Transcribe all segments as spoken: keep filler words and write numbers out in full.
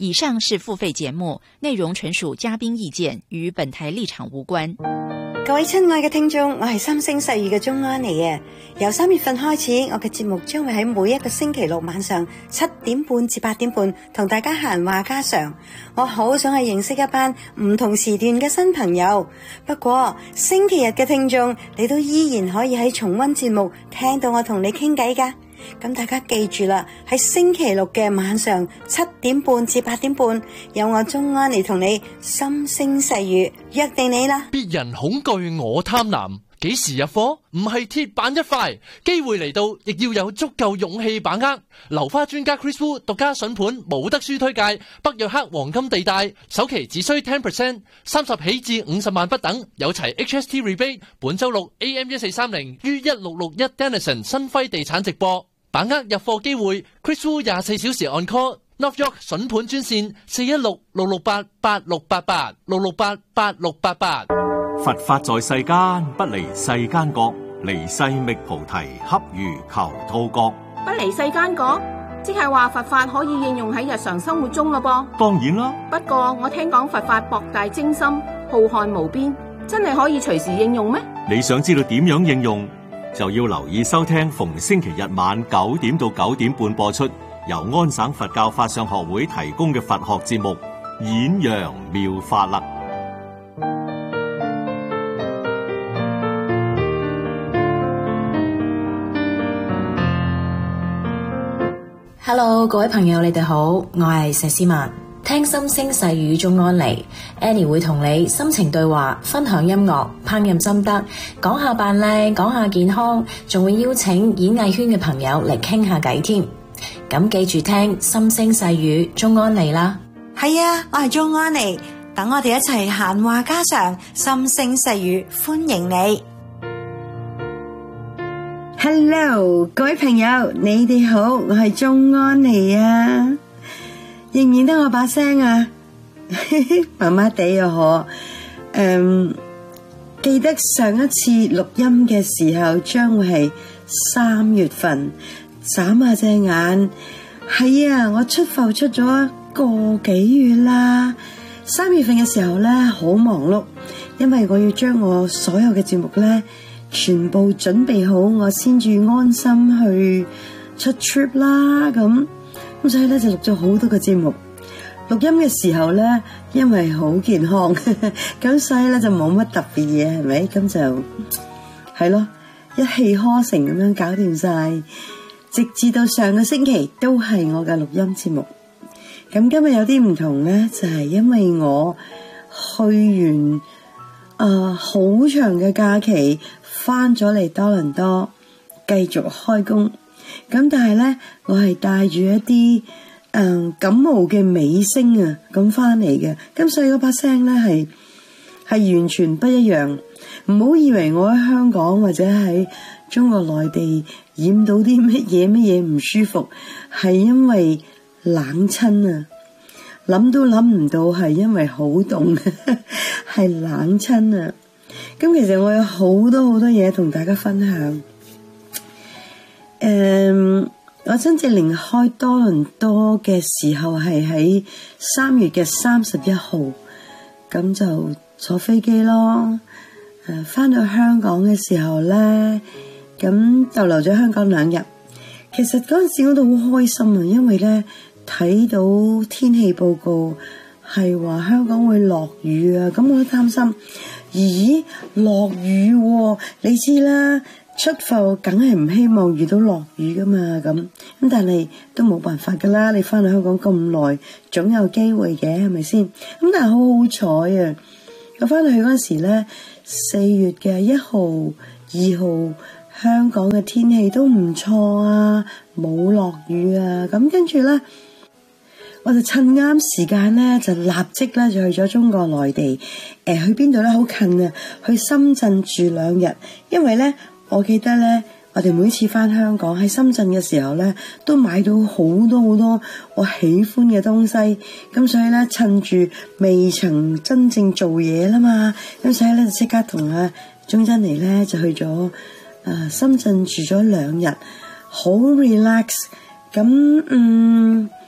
以上是付費節目，內容純屬嘉賓意見，與本台立場無關。 各位親愛嘅聽眾，我係心聲細語嘅鍾安妮啊！由三月份開始，我嘅節目將會喺每一個星期六晚上七點半至八點半同大家閒話家常。我好想去認識一班唔同時段嘅新朋友。不過星期日嘅聽眾，你都依然可以喺重溫節目聽到我同你傾偈㗎。咁大家記住啦，喺星期六嘅晚上七點半至八點半，有我鍾安妮同你心聲細語，約定你啦。 別人恐懼我貪婪，幾時入貨？唔係鐵板一塊，機會嚟到，亦要有足夠勇氣把握。流花專家 Chris Wu 獨家筍盤冇得輸推介，北約克黃金地帶，首期只需 百分之十，三十起至五十萬不等，有齊 H S T rebate。本周六 A M 一四三零於一六六一 Denison 新輝地產直播。把握入貨機會 ，Chris Wu 廿四小時 on call。North York 筍盤專線四一六六六八八六八八六六八八六八八。 佛法在世間，不離世間覺，離世覓菩提，恰如求兔角。 不離世間覺，即係話佛法可以應用喺日常生活中咯噃。 當然啦， 不過我聽講佛法博大精深，浩瀚無邊，真係可以隨時應用咩？ 你想知道點樣應用？就要留意收聽逢星期日晚九點到九點半播出，由安省佛教法相學會提供嘅佛學節目《演揚妙法》啦。 Hello， 各位朋友，你哋好，我係佘詩曼。聽心聲細語中安妮 Annie 會同你心情對話，分享音樂、烹飪心得，講下扮靚，講下健康，仲會邀請演藝圈嘅朋友嚟傾下偈添。咁記住聽心聲細語中安妮啦。 係啊，我係鍾安妮，等我哋一齊閒話家常，心聲細語，歡迎你。Hello， 各位朋友，你哋好，我係鍾安妮啊。認唔認得我把聲啊？麻麻地啊，嗬。嗯，記得上一次錄音嘅時候，將會係三月份。眨下隻眼，係啊，我出埠出咗個幾月啦。三月份嘅時候咧，好忙碌，因為我要將我所有嘅節目咧，全部準備好，我先至安心去出 trip 啦。咁。咁所以咧就錄咗好多個節目，錄音嘅時候咧，因為好健康，咁所以咧就冇乜特別嘢，係咪？咁就係咯，一氣呵成咁樣搞掂晒，直至到上個星期都係我嘅錄音節目。咁今日有啲唔同咧，就係因為我去完誒好長嘅假期，翻咗嚟多倫多，繼續開工。咁但係咧，我係帶住一啲誒、嗯、感冒嘅尾聲啊，咁翻嚟嘅，咁所以嗰把聲咧係係完全不一樣。唔好以為我喺香港或者喺中國內地染到啲乜嘢乜嘢唔舒服，係因為冷親啊！諗都諗唔到係因為好凍，係冷親啊！咁其實我有好多好多嘢同大家分享。誒、um, 我真正離開多倫多嘅時候係喺三月嘅三十一號，咁就坐飛機咯。誒，翻到香港嘅時候咧，咁逗留咗香港兩日。其實嗰陣時我都好開心啊，因為咧睇到天氣報告係話香港會落雨啊，咁我都擔心，咦，落雨喎，你知啦。出埠梗係唔希望遇到落雨噶嘛，咁咁但係都冇辦法噶啦，你翻嚟香港咁耐，總有機會嘅，係咪先？咁但係好好彩啊！我翻到去嗰時咧，四月嘅一號、二號，香港嘅天氣都唔錯啊，冇落雨啊，咁跟住咧，我就趁啱時間咧，就立即咧就去咗中國內地，誒、呃、去邊度咧？好近啊，去深圳住兩日，因為咧。我記得咧，我哋每次翻香港喺深圳嘅時候咧，都買到好多好多我喜歡嘅東西，咁所以咧趁住未曾真正做嘢啦嘛，咁所以咧就即刻同阿鍾珍妮咧就去咗誒、呃、深圳住咗兩日，好 relax，咁嗯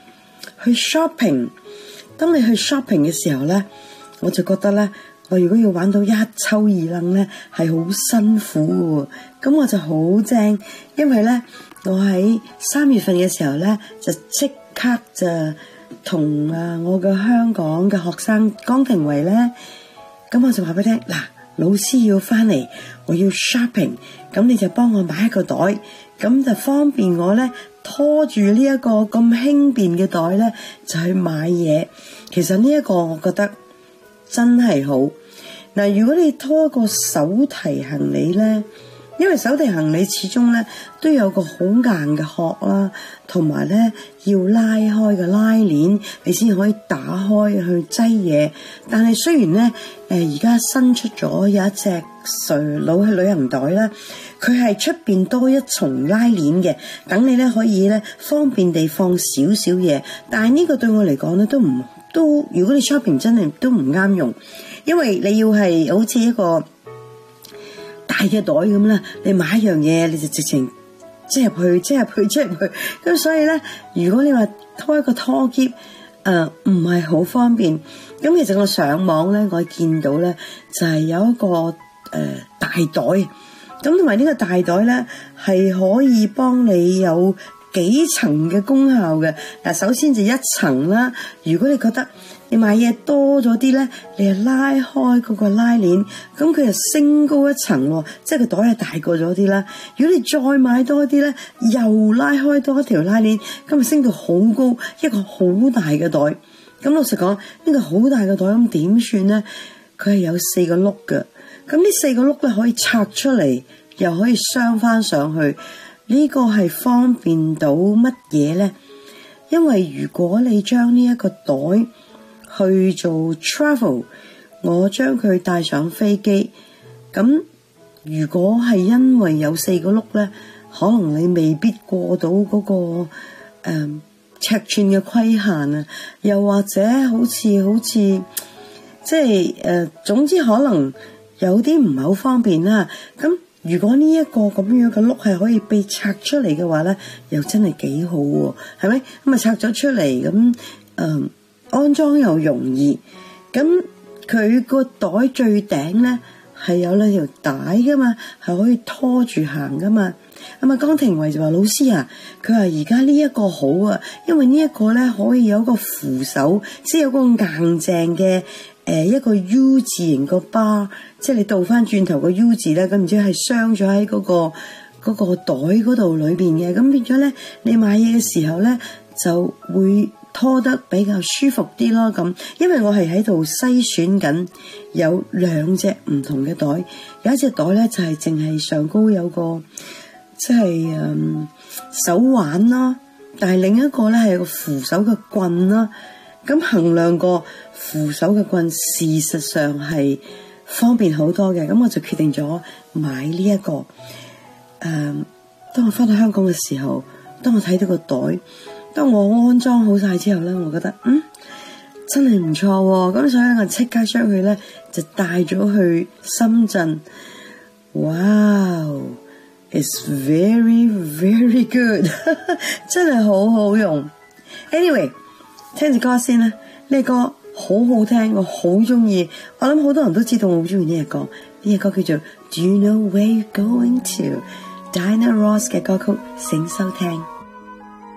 去 shopping。當你去 shopping 嘅時候咧，我就覺得咧，我如果要玩到一抽二楞咧，係好辛苦嘅。咁我就好正，因為咧，我喺三月份嘅時候咧，就即刻就同啊我嘅香港嘅學生江庭維咧，咁我就話俾你聽，嗱，老師要翻嚟，我要 shopping， 咁你就幫我買一個袋，咁就方便我咧拖住呢一個咁輕便嘅袋咧，就去買嘢。其實呢一個我覺得真係好。嗱，如果你拖個手提行李咧，因為手提行李始終咧都有個好硬嘅殼啦，同埋咧要拉開嘅拉鏈，你先可以打開去擠嘢。但係雖然咧，誒而家新出咗有一隻垂老嘅旅行袋啦，佢係出邊多一重拉鏈嘅，等你咧可以咧方便地放少少嘢。但係呢個對我嚟講咧都唔都，如果你 shopping 真係都唔啱用，因為你要係好似一個大嘅袋咁啦，你買一樣嘢你就直情擠入去，擠入去，擠入去。咁所以咧，如果你話拖一個拖喼，誒唔係好方便。咁其實我上網咧，我見到咧就係、是、有一個誒、呃、大袋，咁同埋呢個大袋咧係可以幫你有幾層嘅功效嘅。嗱，首先就一層啦。如果你覺得你買嘢多咗啲咧，你就拉開嗰個拉鏈，咁佢就升高一層喎，即係個袋係大過咗啲啦。如果你再買多啲咧，又拉開多一條拉鏈，咁就升到好高，一個好大嘅袋。咁老實講，呢、呢個好大嘅袋咁點算咧？佢係有四個碌嘅，咁呢四個碌咧可以拆出嚟，又可以鑲翻上去。呢個係方便到乜嘢咧？因為如果你將呢一個袋去做 travel， 我將佢帶上飛機，咁如果係因為有四個碌咧，可能你未必過到嗰、嗰個誒、呃、尺寸嘅規限啊，又或者好似好似即係誒、呃，總之可能有啲唔係好方便啦。咁如果呢一個咁樣嘅碌係可以被拆出嚟嘅話咧，又真係幾好喎，係咪？咁啊拆咗出嚟，咁誒、呃、安裝又容易。咁佢個袋最頂咧係有兩條帶噶嘛，係可以拖住行噶嘛。咁啊，江庭維就話：老師啊，佢話而家呢一個好啊，因為呢一個咧可以有一個扶手，即係有個硬淨嘅。誒一個 U 字形個巴，即係你倒翻轉頭個 U 字咧，咁唔知係鑲咗喺嗰個嗰個袋嗰度裏邊嘅，咁變咗咧，你買嘢嘅時候咧就會拖得比較舒服啲咯。咁因為我係喺度篩選緊有兩隻唔同嘅袋，有一隻袋咧就係淨係上高有個即係誒手環啦，但係另一個咧係有個扶手嘅棍啦。咁衡量過扶手嘅棍，事實上係方便好多嘅，咁我就決定咗買呢、這、一個。誒、呃，當我翻到香港嘅時候，當我睇到個袋，當我安裝好晒之後咧，我覺得嗯真係唔錯喎，咁所以我即刻將佢咧就帶咗去深圳。Wow, it's very very good， 真係好好用。Anyway。聽隻歌先啦，呢、這個歌好好聽，我好中意。我諗好多人都知道我好中意呢隻歌，呢隻歌叫做 Do You Know Where You're Going To， Diana Ross 嘅歌曲，請收聽。